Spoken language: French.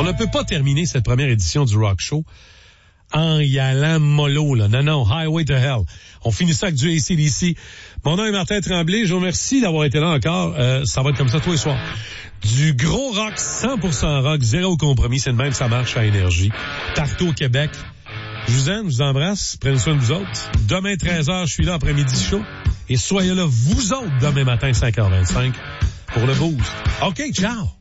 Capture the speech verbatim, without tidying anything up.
On ne peut pas terminer cette première édition du Rock Show en y allant mollo, là. Non, non, Highway to Hell. On finit ça avec du A C D C. Mon nom est Martin Tremblay. Je vous remercie d'avoir été là encore. Euh, ça va être comme ça tous les soirs. Du gros rock, cent pour cent rock, zéro compromis. C'est de même, ça marche à Énergie. Partout au Québec. Je vous aime, je vous embrasse. Prenez soin de vous autres. Demain, treize heures, je suis là après-midi chaud. Et soyez là, vous autres, demain matin, cinq heures vingt-cinq, pour le boost. OK, ciao!